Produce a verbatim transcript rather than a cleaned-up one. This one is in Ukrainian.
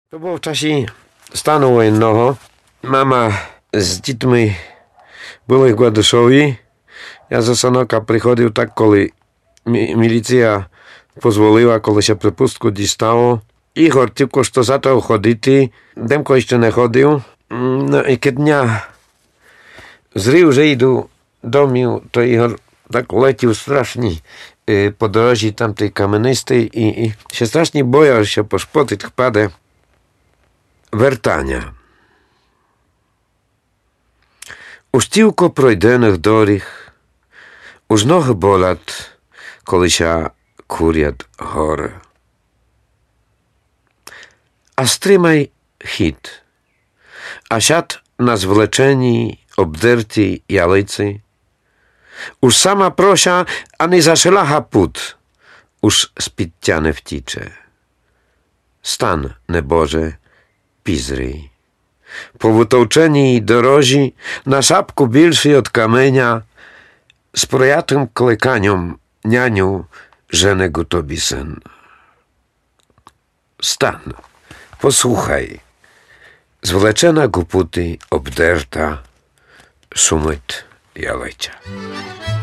To było w czasie stanu wojennego. Mama z dziećmi były w Gładyszowie. Ja za Sanoka przychodził tak, коли milicja pozwoliła, коли się przepustku дістало. I хотів, що завтра ходити. Демко ще не ходив. No i kiedy dnia zrył, że idę do mnie, to Igor tak lecił strasznie y, po drodze tamtej kamienistej i, i się strasznie boję, że się poszpotyć wpadę wертання. У стівко пройдених доріг, уж ноги болять, коли ся курять гори. А стримай хід, а сяд на звлеченій, обдертій ялиці, уж сама прося, а не зашиляга пут, уж з-під тя не втіче. Стан, небоже, пізрий. Po wytouczenій dorożi, na szapku bільший od kamienia, z projatym klekaniem nianiu żenego tobie syn. Stan, posłuchaj, zwleczena guputy obderta, szumyt jalejcia.